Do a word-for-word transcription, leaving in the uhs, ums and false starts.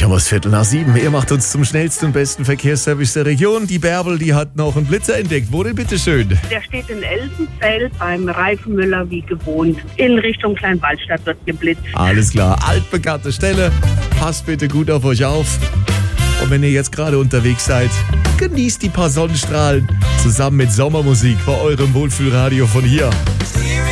Gleich haben wir es Viertel nach sieben. Ihr macht uns zum schnellsten und besten Verkehrsservice der Region. Die Bärbel, die hat noch einen Blitzer entdeckt. Wo denn bitteschön? Der steht in Elsenfeld beim Reifenmüller wie gewohnt. In Richtung Kleinwaldstadt wird geblitzt. Alles klar, altbekannte Stelle. Passt bitte gut auf euch auf. Und wenn ihr jetzt gerade unterwegs seid, genießt die paar Sonnenstrahlen zusammen mit Sommermusik bei eurem Wohlfühlradio von hier.